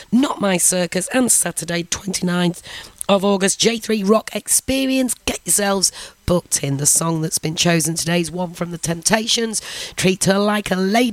Not My Circus, and Saturday 29th of August, J3 Rock Experience. Get yourselves booked in. The song that's been chosen today is one from The Temptations, Treat Her Like a Lady.